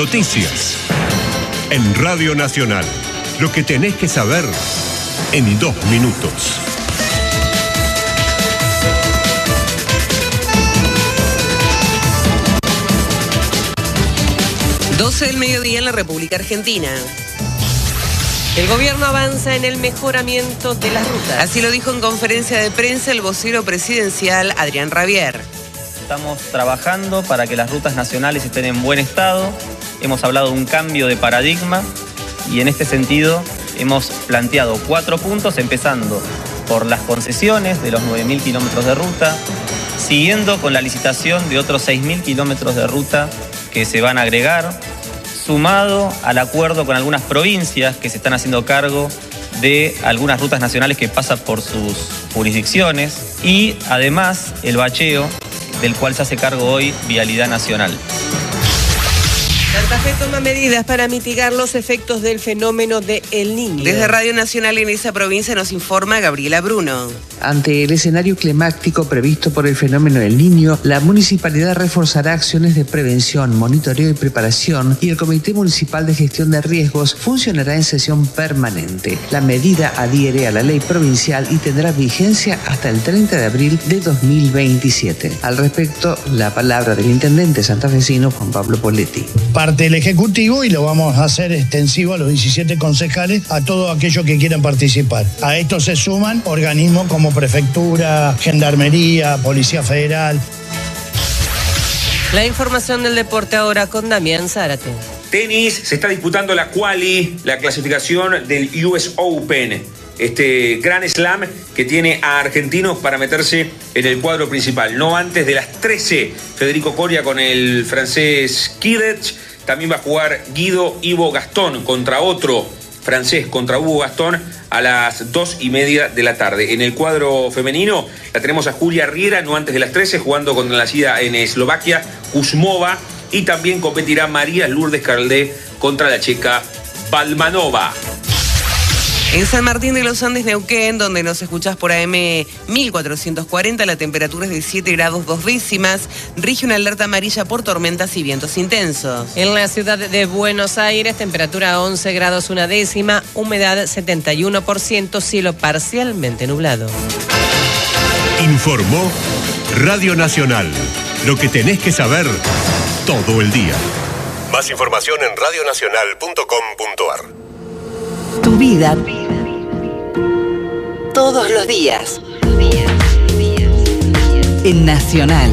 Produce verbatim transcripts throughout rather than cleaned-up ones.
Noticias. En Radio Nacional. Lo que tenés que saber en dos minutos. doce del mediodía en la República Argentina. El gobierno avanza en el mejoramiento de las rutas. Así lo dijo en conferencia de prensa el vocero presidencial Adrián Rabier. Estamos trabajando para que las rutas nacionales estén en buen estado. Hemos hablado de un cambio de paradigma y en este sentido hemos planteado cuatro puntos, empezando por las concesiones de los nueve mil kilómetros de ruta, siguiendo con la licitación de otros seis mil kilómetros de ruta que se van a agregar, sumado al acuerdo con algunas provincias que se están haciendo cargo de algunas rutas nacionales que pasan por sus jurisdicciones y además el bacheo del cual se hace cargo hoy Vialidad Nacional. Santa Fe toma medidas para mitigar los efectos del fenómeno de El Niño. Desde Radio Nacional en esa provincia nos informa Gabriela Bruno. Ante el escenario climático previsto por el fenómeno del Niño, la municipalidad reforzará acciones de prevención, monitoreo y preparación y el Comité Municipal de Gestión de Riesgos funcionará en sesión permanente. La medida adhiere a la ley provincial y tendrá vigencia hasta el treinta de abril de dos mil veintisiete. Al respecto, la palabra del intendente santafesino Juan Pablo Poletti. Parte del Ejecutivo y lo vamos a hacer extensivo a los diecisiete concejales, a todos aquellos que quieran participar. A esto se suman organismos como Prefectura, Gendarmería, Policía Federal. La información del deporte ahora con Damián Zárate. Tenis, se está disputando la quali, la clasificación del U S Open. Este gran slam que tiene a argentinos para meterse en el cuadro principal. No antes de las trece, Federico Coria con el francés Kidech. También va a jugar Guido Ivo Gastón contra otro francés, contra Hugo Gastón, a las dos y media de la tarde. En el cuadro femenino la tenemos a Julia Riera, no antes de las trece, jugando contra la nacida en Eslovaquia, Kuzmova. Y también competirá María Lourdes Caldé contra la checa Balmanova. En San Martín de los Andes, Neuquén, donde nos escuchás por A M mil cuatrocientos cuarenta, la temperatura es de siete grados dos décimas, rige una alerta amarilla por tormentas y vientos intensos. En la ciudad de Buenos Aires, temperatura once grados una décima, humedad setenta y uno por ciento, cielo parcialmente nublado. Informó Radio Nacional. Lo que tenés que saber todo el día. Más información en radio nacional punto com punto a r. Tu vida, todos los días, en Nacional.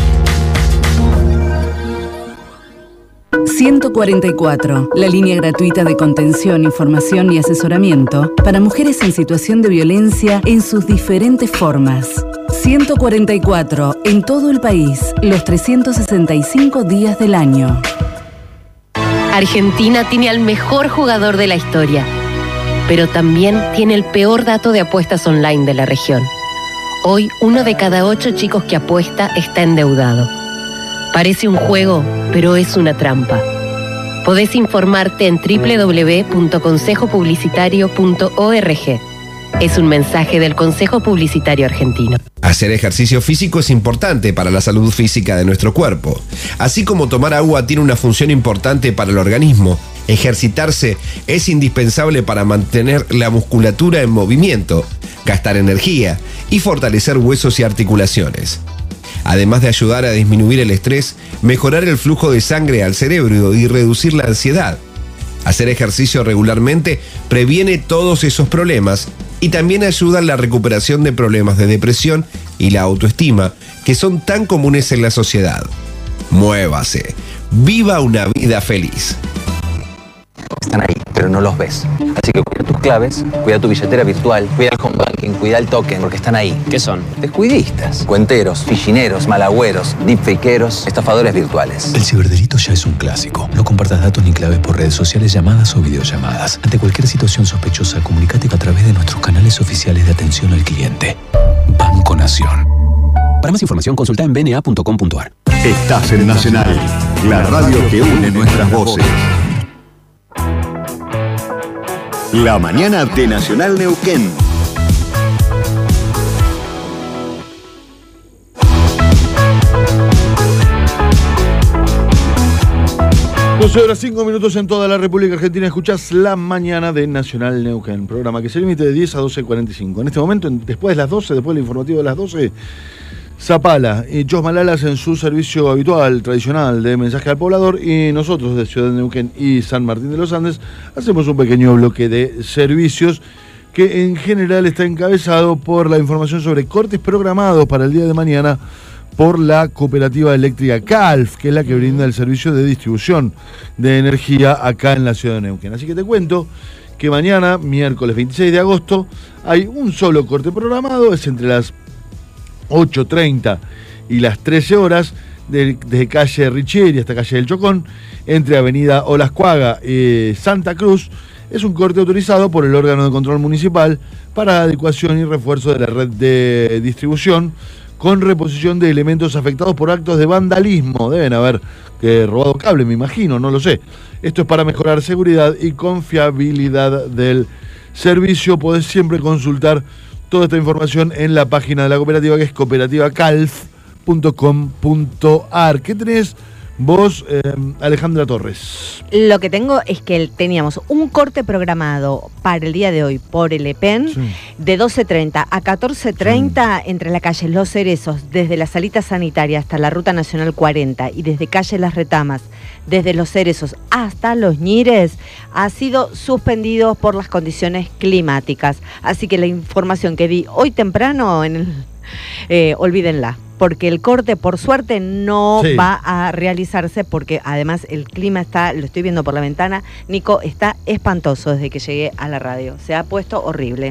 ciento cuarenta y cuatro, la línea gratuita de contención, información y asesoramiento para mujeres en situación de violencia en sus diferentes formas. ciento cuarenta y cuatro, en todo el país, los trescientos sesenta y cinco días del año. Argentina tiene al mejor jugador de la historia, pero también tiene el peor dato de apuestas online de la región. Hoy, uno de cada ocho chicos que apuesta está endeudado. Parece un juego, pero es una trampa. Podés informarte en doble u doble u doble u punto consejo publicitario punto org. Es un mensaje del Consejo Publicitario Argentino. Hacer ejercicio físico es importante para la salud física de nuestro cuerpo. Así como tomar agua tiene una función importante para el organismo, ejercitarse es indispensable para mantener la musculatura en movimiento, gastar energía y fortalecer huesos y articulaciones. Además de ayudar a disminuir el estrés, mejorar el flujo de sangre al cerebro y reducir la ansiedad. Hacer ejercicio regularmente previene todos esos problemas y también ayuda en la recuperación de problemas de depresión y la autoestima que son tan comunes en la sociedad. Muévase. Viva una vida feliz. Están ahí, pero no los ves. Así que cuida tus claves, cuida tu billetera virtual, cuida el home banking, cuida el token, porque están ahí. ¿Qué son? Descuidistas, cuenteros, fichineros, malagüeros, deepfakeros, estafadores virtuales. El ciberdelito ya es un clásico. No compartas datos ni claves por redes sociales, llamadas o videollamadas. Ante cualquier situación sospechosa, comunícate a través de nuestros canales oficiales de atención al cliente. Banco Nación. Para más información, consulta en b n a punto com punto a r. Estás en Nacional, la radio que une nuestras voces. La mañana de Nacional Neuquén. doce horas cinco minutos en toda la República Argentina. Escuchás La Mañana de Nacional Neuquén, programa que se limite de diez a doce cuarenta y cinco. En este momento, después de las doce, después del informativo de las doce, Zapala y Jos Malalas en su servicio habitual, tradicional de mensaje al poblador, y nosotros de Ciudad de Neuquén y San Martín de los Andes hacemos un pequeño bloque de servicios que en general está encabezado por la información sobre cortes programados para el día de mañana por la cooperativa eléctrica Calf, que es la que brinda el servicio de distribución de energía acá en la ciudad de Neuquén. Así que te cuento que mañana, miércoles veintiséis de agosto, hay un solo corte programado, es entre las ocho treinta y las trece horas, de, desde calle Richieri hasta calle del Chocón, entre avenida Olascuaga y Santa Cruz. Es un corte autorizado por el órgano de control municipal para adecuación y refuerzo de la red de distribución, con reposición de elementos afectados por actos de vandalismo. Deben haber que robado cable, me imagino, no lo sé. Esto es para mejorar seguridad y confiabilidad del servicio. Podés siempre consultar toda esta información en la página de la cooperativa, que es cooperativa calf punto com punto ar. ¿Qué tenés vos, eh, Alejandra Torres? Lo que tengo es que teníamos un corte programado para el día de hoy por el E P E N, sí, de doce treinta a catorce treinta, sí, entre la calle Los Cerezos, desde la salita sanitaria hasta la Ruta Nacional cuarenta, y desde calle Las Retamas, desde Los Cerezos hasta Los Ñires, ha sido suspendido por las condiciones climáticas. Así que la información que di hoy temprano, en el, eh, olvídenla, porque el corte, por suerte, no sí. va a realizarse, porque además el clima está, lo estoy viendo por la ventana, Nico, está espantoso desde que llegué a la radio. Se ha puesto horrible.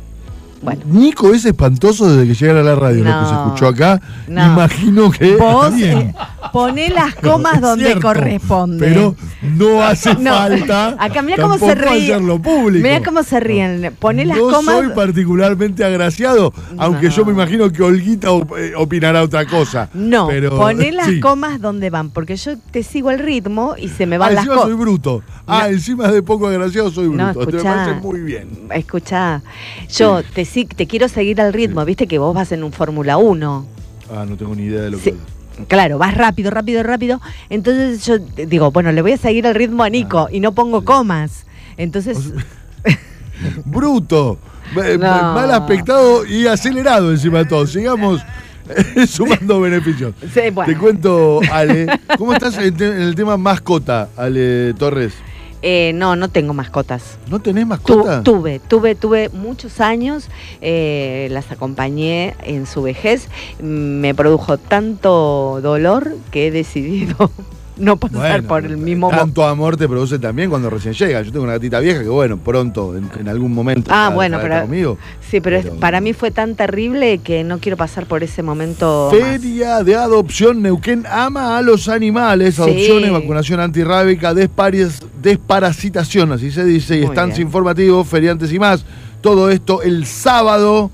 Bueno. Nico es espantoso desde que llegaron a la radio, no, lo que se escuchó acá. No. Imagino que vos eh, poné las comas donde cierto, corresponde. Pero no hace no. falta. Acá mira cómo se ríen. Mira cómo se ríen. Poné las no comas. No soy particularmente agraciado, no. aunque yo me imagino que Olguita opinará otra cosa. No, pero, poné las sí. comas donde van, porque yo te sigo el ritmo y se me van ah, las comas. Encima soy bruto. No. Ah, encima de poco agraciado soy bruto. No, escuchá, te me parece muy bien. Escuchá, yo te, te quiero seguir al ritmo, viste que vos vas en un Fórmula uno. Ah, no tengo ni idea de lo sí. que... Claro, vas rápido, rápido, rápido. Entonces yo digo, bueno, le voy a seguir el ritmo a Nico, ah, y no pongo sí. comas. Entonces... O sea, bruto, no. mal aspectado y acelerado encima de todo. Sigamos sumando beneficios. Sí, bueno. Te cuento, Ale, ¿cómo estás en, te en el tema mascota, Ale Torres? Eh, no, no tengo mascotas. ¿No tenés mascota? Tu, tuve, tuve, tuve muchos años, eh, las acompañé en su vejez, me produjo tanto dolor que he decidido no pasar bueno, por el mismo... Tanto amor te produce también cuando recién llega. Yo tengo una gatita vieja que bueno, pronto, en, en algún momento... Ah, está, bueno, está pero... conmigo. Sí, pero, pero para mí fue tan terrible que no quiero pasar por ese momento. Feria más. de Adopción Neuquén ama a los animales. Sí. Adopciones, vacunación antirrábica, desparasitación, así se dice, y estancia informativos, feriantes y más. Todo esto el sábado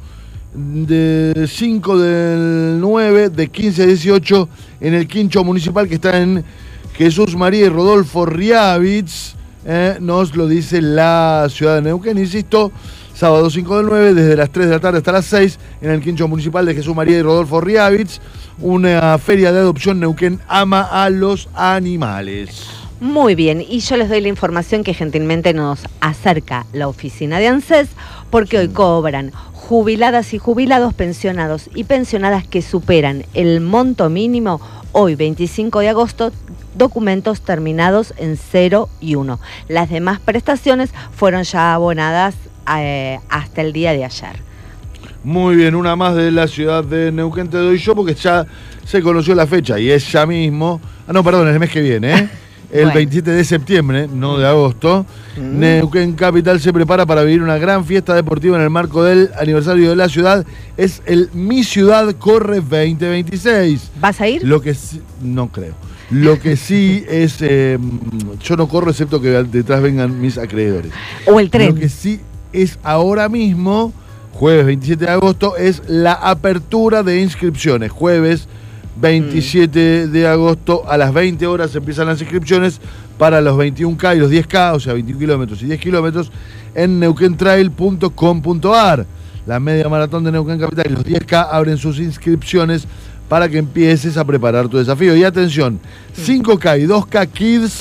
de cinco del nueve, de quince a dieciocho, en el Quincho Municipal, que está en Jesús María y Rodolfo Riavitz, eh, nos lo dice la ciudad de Neuquén, insisto, sábado cinco del nueve, desde las tres de la tarde hasta las seis, en el Quincho Municipal de Jesús María y Rodolfo Riavitz, una feria de adopción. Neuquén ama a los animales. Muy bien, y yo les doy la información que gentilmente nos acerca la oficina de ANSES, porque hoy cobran jubiladas y jubilados, pensionados y pensionadas que superan el monto mínimo, hoy veinticinco de agosto, documentos terminados en cero y uno. Las demás prestaciones fueron ya abonadas eh, hasta el día de ayer. Muy bien, una más de la ciudad de Neuquén te doy yo, porque ya se conoció la fecha y es ya mismo. Ah, no, perdón, el mes que viene, ¿eh? El bueno. veintisiete de septiembre, no de agosto, mm. Neuquén Capital se prepara para vivir una gran fiesta deportiva en el marco del aniversario de la ciudad. Es el Mi Ciudad Corre veinte veintiséis. ¿Vas a ir? Lo que sí, no creo. Lo que sí es, eh, yo no corro excepto que detrás vengan mis acreedores. O el tren. Lo que sí es ahora mismo, jueves veintisiete de agosto, es la apertura de inscripciones. Jueves veintisiete de agosto a las veinte horas empiezan las inscripciones para los veintiún K y los diez K, o sea, veintiún kilómetros y diez kilómetros, en neuquentrail punto com punto ar. La media maratón de Neuquén Capital y los diez K abren sus inscripciones para que empieces a preparar tu desafío. Y atención, cinco K y dos K Kids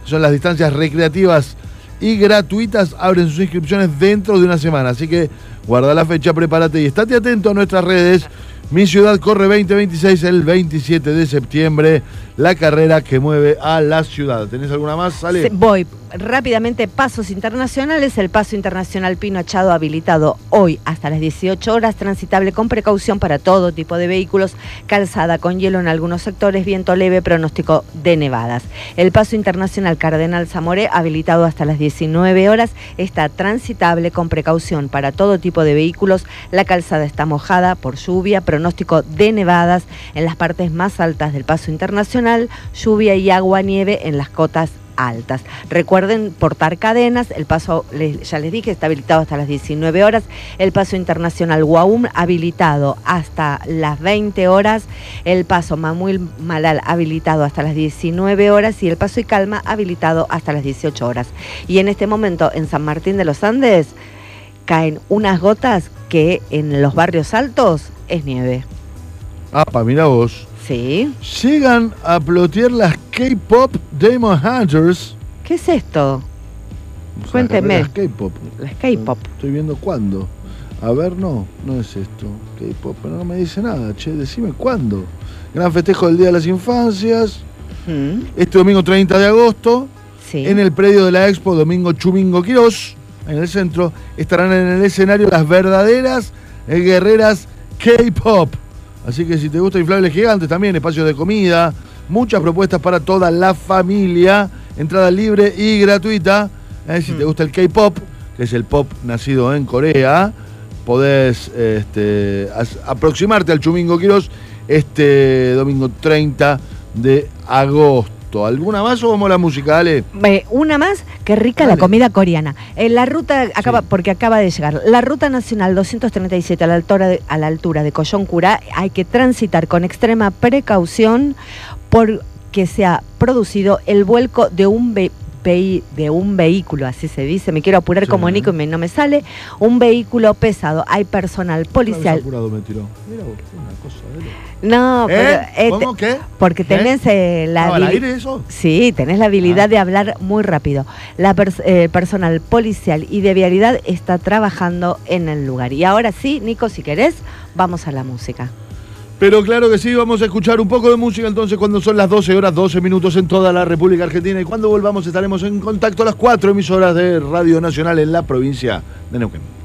son las distancias recreativas y gratuitas, abren sus inscripciones dentro de una semana. Así que guarda la fecha, prepárate y estate atento a nuestras redes. Mi Ciudad corre veinte veintiséis el veintisiete de septiembre, la carrera que mueve a la ciudad. ¿Tenés alguna más, Ale? Sí, voy rápidamente. Pasos internacionales. El paso internacional Pino Achado habilitado hoy hasta las dieciocho horas, transitable con precaución para todo tipo de vehículos, calzada con hielo en algunos sectores, viento leve, pronóstico de nevadas. El paso internacional Cardenal Zamoré habilitado hasta las diecinueve horas, está transitable con precaución para todo tipo de vehículos, la calzada está mojada por lluvia, pronóstico de nevadas en las partes más altas del paso internacional, lluvia y agua nieve en las cotas altas. Recuerden portar cadenas. El paso, les, ya les dije, está habilitado hasta las diecinueve horas. El paso internacional Guaum habilitado hasta las veinte horas. El paso Mamuil Malal habilitado hasta las diecinueve horas y el paso Icalma habilitado hasta las dieciocho horas. Y en este momento en San Martín de los Andes caen unas gotas que en los barrios altos es nieve. Apa, mira vos. Sí. Llegan a plotear las K-Pop Demon Hunters. ¿Qué es esto? O sea, Cuénteme. Las K-Pop. Las K-Pop. Estoy viendo cuándo. A ver, no, no es esto. K-Pop, pero no me dice nada, che, decime cuándo. Gran festejo del Día de las Infancias. Mm. Este domingo treinta de agosto. Sí. En el predio de la Expo Domingo Chumingo Quirós, en el centro, estarán en el escenario las verdaderas guerreras K-Pop. Así que si te gusta inflables gigantes, también espacios de comida, muchas propuestas para toda la familia, entrada libre y gratuita. Eh, si mm. te gusta el K-Pop, que es el pop nacido en Corea, podés este, as- aproximarte al Chumingo Quirós este domingo treinta de agosto. ¿Alguna más o vamos a la música, Ale? Eh, una más, qué rica Dale. la comida coreana. Eh, la ruta, acaba, sí. porque acaba de llegar, la ruta nacional doscientos treinta y siete a la altura de, a la altura de Coyoncurá, hay que transitar con extrema precaución porque se ha producido el vuelco de un ve- ve- de un vehículo, así se dice, me quiero apurar sí. como Nico y me, no me sale, un vehículo pesado, hay personal policial. Apurado me tiró. Mira vos, una cosa, ¿eh? No, ¿Eh? pero... ¿Cómo? te, ¿Qué? Porque tenés eh, la... ¿No, al habili- aire eso? Sí, tenés la habilidad Ah. de hablar muy rápido. La pers- eh, personal policial y de vialidad está trabajando en el lugar. Y ahora sí, Nico, si querés, vamos a la música. Pero claro que sí, vamos a escuchar un poco de música entonces cuando son las doce horas, doce minutos en toda la República Argentina. Y cuando volvamos estaremos en contacto a las cuatro emisoras de Radio Nacional en la provincia de Neuquén.